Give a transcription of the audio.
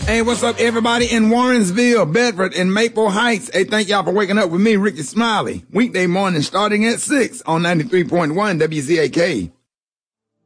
Hey, what's up, everybody in Warrensville, Bedford, and Maple Heights? Hey, thank y'all for waking up with me, Ricky Smiley. Weekday morning starting at 6 on 93.1 WZAK.